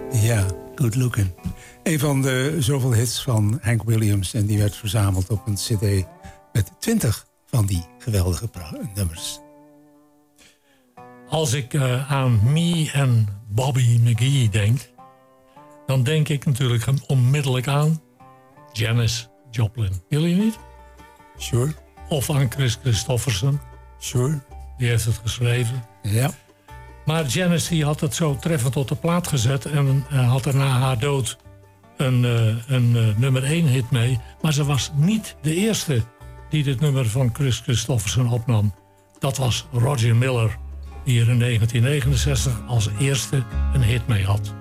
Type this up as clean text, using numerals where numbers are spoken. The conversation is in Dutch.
Ja, Good Looking. Een van de zoveel hits van Hank Williams. En die werd verzameld op een cd met 20 van die geweldige nummers. Als ik aan Me en Bobby McGee denk, dan denk ik natuurlijk onmiddellijk aan Janis Joplin. Jullie niet? Sure. Of aan Chris Christofferson. Sure. Die heeft het geschreven. Ja. Maar Janis die had het zo treffend op de plaat gezet en had er na haar dood een nummer 1 hit mee. Maar ze was niet de eerste die dit nummer van Chris Christofferson opnam. Dat was Roger Miller, die er in 1969 als eerste een hit mee had.